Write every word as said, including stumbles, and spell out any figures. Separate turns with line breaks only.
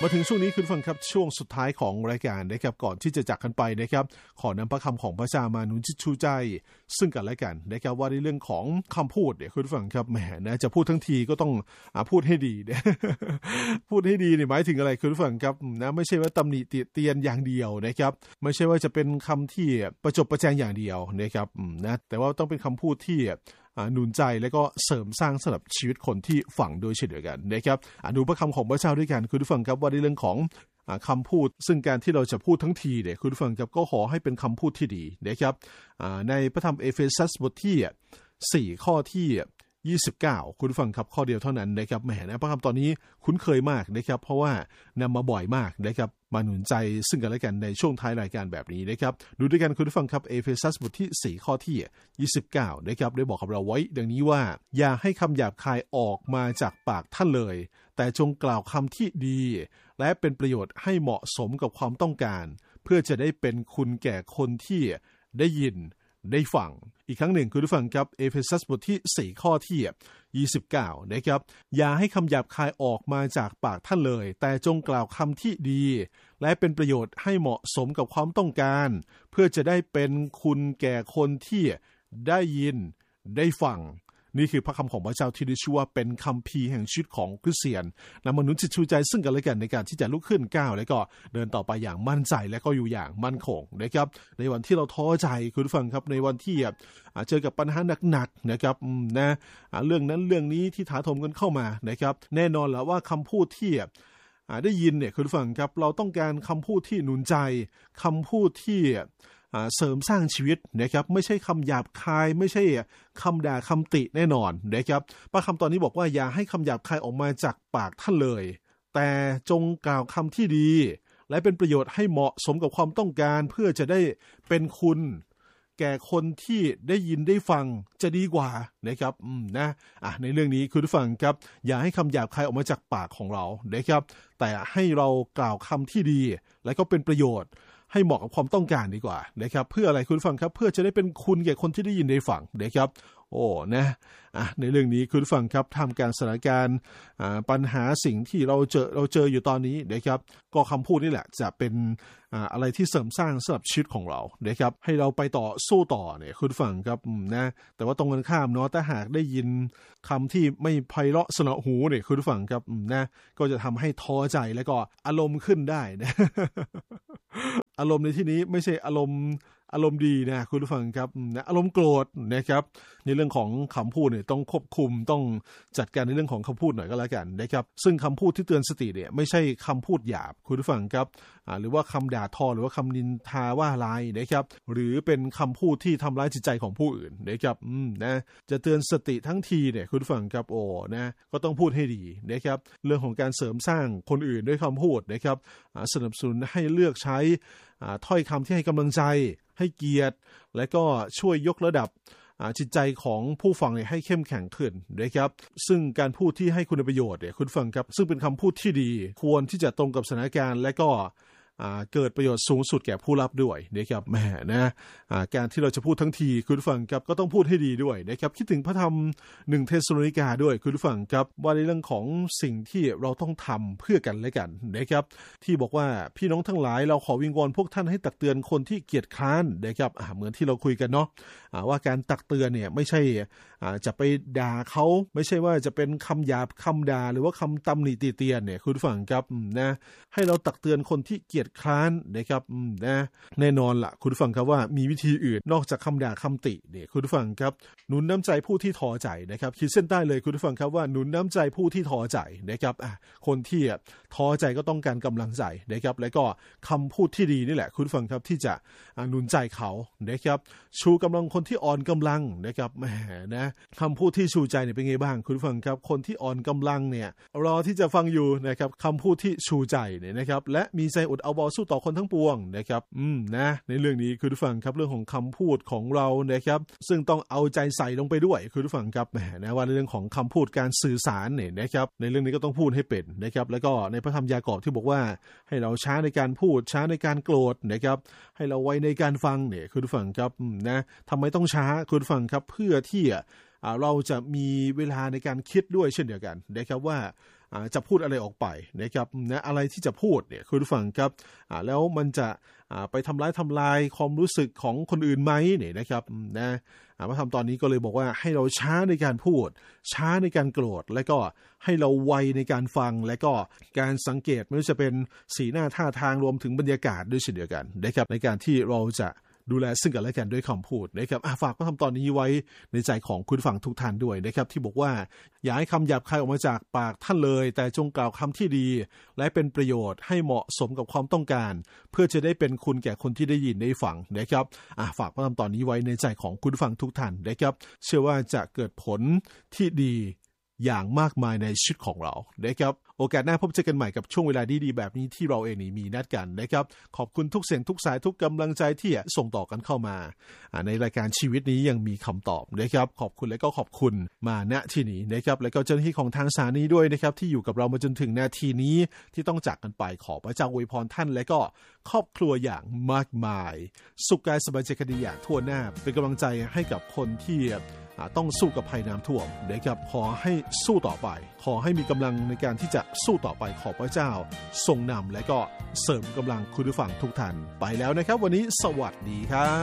มาถึงช่วงนี้คุณฟังครับช่วงสุดท้ายของรายการนะครับก่อนที่จะจากกันไปนะครับขอนำพระคำของพระเจ้ามาหนุนจิตชูใจซึ่งกันและกันนะครับว่าในเรื่องของคำพูดเนี่ยคุณฟังครับแหมนะจะพูดทั้งทีก็ต้องอ่าพูดให้ดีนะ พูดให้ดีเนี่ยหมายถึงอะไรคุณฟังครับนะไม่ใช่ว่าตำหนิติเตียนอย่างเดียวนะครับไม่ใช่ว่าจะเป็นคำที่ประจบประแจงอย่างเดียวนะครับนะแต่ว่าต้องเป็นคำพูดที่หนุนใจและก็เสริมสร้างสำหรับชีวิตคนที่ฟังโดยเช่นเดียวกันนะครับดูพระคำของพระเจ้าด้วยกันคุณผู้ฟังครับว่าในเรื่องของคำพูดซึ่งการที่เราจะพูดทั้งทีเนี่ยคุณผู้ฟังครับก็ขอให้เป็นคำพูดที่ดีนะครับในพระธรรมเอเฟซัสบทที่สี่ข้อที่ยี่สิบเก้าคุณผู้ฟังครับข้อเดียวเท่านั้นนะครับแหมนะพระคำตอนนี้คุ้นเคยมากนะครับเพราะว่านำมาบ่อยมากนะครับมาหนุนใจซึ่งกันและกันในช่วงท้ายรายการแบบนี้นะครับดูด้วยกันคุณผู้ฟังครับเอเฟซัสบทที่สี่ข้อที่ยี่สิบเก้านะครับได้บอกกับเราไว้ดังนี้ว่าอย่าให้คำหยาบคายออกมาจากปากท่านเลยแต่จงกล่าวคำที่ดีและเป็นประโยชน์ให้เหมาะสมกับความต้องการเพื่อจะได้เป็นคุณแก่คนที่ได้ยินได้ฟังอีกครั้งหนึ่งคุณผู้ฟังครับเอเฟซัสบทที่สี่ข้อที่ยี่สิบเก้านะครับอย่าให้คำหยาบคายออกมาจากปากท่านเลยแต่จงกล่าวคำที่ดีและเป็นประโยชน์ให้เหมาะสมกับความต้องการเพื่อจะได้เป็นคุณแก่คนที่ได้ยินได้ฟังนี่คือพระคำของพระเจ้าที่ได้ชื่อว่าเป็นคัมภีร์แห่งชีวิตของคริสเตียนนำมาหนุนจิตชูใจซึ่งกันและกันในการที่จะลุกขึ้นก้าวและก็เดินต่อไปอย่างมั่นใจและก็อยู่อย่างมั่นคงนะครับในวันที่เราท้อใจคุณผู้ฟังครับในวันที่เจอกับปัญหาหนักๆนะครับนะเรื่องนั้นเรื่องนี้ที่ถาโถมกันเข้ามานะครับแน่นอนแล้วว่าคำพูดที่ได้ยินเนี่ยคุณผู้ฟังครับเราต้องการคำพูดที่หนุนใจคำพูดที่เสริมสร้างชีวิตนะครับไม่ใช่คำหยาบคายไม่ใช่คำด่าคำติแน่นอนนะครับพระคำตอนนี้บอกว่าอย่าให้คำหยาบคายออกมาจากปากท่านเลยแต่จงกล่าวคำที่ดีและเป็นประโยชน์ให้เหมาะสมกับความต้องการเพื่อจะได้เป็นคุณแก่คนที่ได้ยินได้ฟังจะดีกว่านะครับอืมนะอ่ะในเรื่องนี้คุณผู้ฟังครับอย่าให้คำหยาบคายออกมาจากปากของเรานะครับแต่ให้เรากล่าวคำที่ดีและก็เป็นประโยชน์ให้เหมาะกับความต้องการดีกว่านะครับเพื่ออะไรคุณฟังครับเพื่อจะได้เป็นคุณแก่คนที่ได้ยินได้ฟังนะครับโอ้นะอ่ะในเรื่องนี้คุณฟังครับทำการสถานการณ์ปัญหาสิ่งที่เราเจอเราเจออยู่ตอนนี้นะครับก็คำพูดนี่แหละจะเป็นอะไรที่เสริมสร้างสำหรับชีวิตของเรานะครับให้เราไปต่อสู้ต่อเนี่ยคุณฟังครับนะแต่ว่าตรงกันข้ามเนาะถ้าหากได้ยินคำที่ไม่ไพเราะสนอหูเนี่ยคุณฟังครับนะก็จะทำให้ท้อใจแล้วก็อารมณ์ขึ้นได้นะ อารมณ์ในที่นี้ไม่ใช่อารมณ์อารมณ์ดีนะคุณผู้ฟังครับนะอารมณ์โกรธนะครับในเรื่องของคำพูดเนี่ยต้องควบคุมต้องจัดการในเรื่องของคำพูดหน่อยก็แล้วกันนะครับซึ่งคำพูดที่เตือนสติเนี่ยไม่ใช่คำพูดหยาบคุณผู้ฟังครับหรือว่าคำด่าทอหรือว่าคำนินทาว่าร้ายนะครับหรือเป็นคำพูดที่ทำร้ายจิตใจของผู้อื่นนะครับอืมนะจะเตือนสติทั้งทีเนี่ยคุณผู้ฟังครับโอ้นะก็ต้องพูดให้ดีนะครับเรื่องของการเสริมสร้างคนอื่นด้วยคำพูดนะครับสนับสนุนให้เลือกใช้ถ้อยคำที่ให้กำลังใจให้เกียรติและก็ช่วยยกระดับจิตใจของผู้ฟังให้เข้มแข็งขึ้นนะครับซึ่งการพูดที่ให้คุณประโยชน์เนี่ยคุณฟังครับซึ่งเป็นคำพูดที่ดีควรที่จะตรงกับสถานการณ์และก็เกิดประโยชน์สูงสุดแก่ผู้รับด้วยนะครับแหมนะการที่เราจะพูดทั้งทีคุณฟังครับก็ต้องพูดให้ดีด้วยนะครับคิดถึงพระธรรมหนึ่งเทสโลนิกาด้วยคุณฟังครับว่าในเรื่องของสิ่งที่เราต้องทำเพื่อกันและกันนะครับที่บอกว่าพี่น้องทั้งหลายเราขอวิงวอนพวกท่านให้ตักเตือนคนที่เกียจคร้านนะครับเหมือนที่เราคุยกันเนาะว่าการตักเตือนเนี่ยไม่ใช่จะไปด่าเขาไม่ใช่ว่าจะเป็นคำหยาบคำด่าหรือว่าคำตำหนิติเตียนเนี่ยคุณฟังครับนะให้เราตักเตือนคนที่เกียจคร้านนะครับนะแน่นอนล่ะคุณผู้ฟังครับว่ามีวิธีอื่นนอกจากคำด่าคำติเนี่ยคุณผู้ฟังครับหนุนน้ำใจผู้ที่ท้อใจนะครับขีดเส้นใต้เลยคุณผู้ฟังครับว่าหนุนน้ำใจผู้ที่ท้อใจนะครับอ่ะคนที่ท้อใจก็ต้องการกำลังใจนะครับแล้วก็คำพูดที่ดีนี่แหละคุณผู้ฟังครับที่จะหนุนใจเขานะครับชูกำลังคนที่อ่อนกำลังนะครับแหมนะคำพูดที่ชูใจเนี่ยเป็นไงบ้างคุณผู้ฟังครับคนที่อ่อนกำลังเนี่ยรอที่จะฟังอยู่นะครับคำพูดที่ชูใจเนี่ยนะครับและมีใจอดเอาบอสู้ต่อคนทั้งปวงนะครับอืมนะในเรื่องนี้คุณผู้ฟังครับเรื่องของคำพูดของเรานะครับซึ่งต้องเอาใจใส่ลงไปด้วยคุณผู้ฟังครับแหมนะว่าในเรื่องของคำพูดการสื่อสารเนี่ยนะครับในเรื่องนี้ก็ต้องพูดให้เป็นนะครับแล้วก็ในพระธรรมยากอบที่บอกว่าให้เราช้าในการพูดช้าในการโกรธนะครับให้เราไวในการฟังเนี่ยคุณผู้ฟังครับนะทำไมต้องช้าคุณผู้ฟังครับเพื่อที่เราจะมีเวลาในการคิดด้วยเช่นเดียวกันนะครับว่าจะพูดอะไรออกไปนะครับนะอะไรที่จะพูดเนี่ยคุณผู้ฟังครับแล้วมันจะไปทำร้ายทำลายความรู้สึกของคนอื่นไหมเนี่ยนะครับนะพระธรรมตอนนี้ก็เลยบอกว่าให้เราช้าในการพูดช้าในการโกรธและก็ให้เราไวในการฟังและก็การสังเกตไม่ว่าจะเป็นสีหน้าท่าทางรวมถึงบรรยากาศด้วยเช่นเดียวกันนะครับในการที่เราจะดูแลซึ่งกันและกันด้วยคำพูดนะครับฝากพระธรรมตอนนี้ไว้ในใจของคุณฟังทุกท่านด้วยนะครับที่บอกว่าอย่าให้คำหยาบคายออกมาจากปากท่านเลยแต่จงกล่าวคำที่ดีและเป็นประโยชน์ให้เหมาะสมกับความต้องการเพื่อจะได้เป็นคุณแก่คนที่ได้ยินได้ฟังนะครับฝากพระธรรมตอนนี้ไว้ในใจของคุณฟังทุกท่านนะครับเชื่อว่าจะเกิดผลที่ดีอย่างมากมายในชีวิตของเรานะครับโอกาสหน้าพบเจอกันใหม่กับช่วงเวลาดีๆแบบนี้ที่เราเองนี่มีนัดกันนะครับขอบคุณทุกเสียงทุกสายทุกกำลังใจที่ส่งต่อกันเข้ามาในรายการชีวิตนี้ยังมีคำตอบนะครับขอบคุณและก็ขอบคุณมาณที่นี้นะครับและก็เจ้าหน้าที่ของทางสถานีด้วยนะครับที่อยู่กับเรามาจนถึงนาทีนี้ที่ต้องจากกันไปขอพระเจ้าอวยพรท่านและก็ครอบครัวอย่างมากมายสุขกายสบายใจกันดีอย่างทั่วหน้าเป็นกำลังใจให้กับคนที่ต้องสู้กับภัยน้ำท่วมนะครับขอให้สู้ต่อไปขอให้มีกำลังในการที่จะสู้ต่อไปขอพระเจ้าทรงนำและก็เสริมกำลังคุณผู้ฟังทุกท่านไปแล้วนะครับวันนี้สวัสดีครับ